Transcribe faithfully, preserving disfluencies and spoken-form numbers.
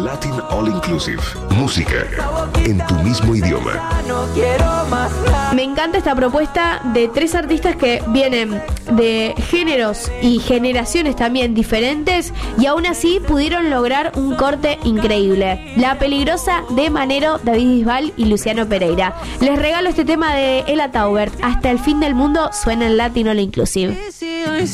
Latin All Inclusive. Música en tu mismo idioma. Me encanta esta propuesta de tres artistas que vienen de géneros y generaciones también diferentes y aún así pudieron lograr un corte increíble. La Peligrosa de Manero, David Bisbal y Luciano Pereira. Les regalo este tema de Ella Taubert. Hasta el fin del mundo suena en Latin All Inclusive.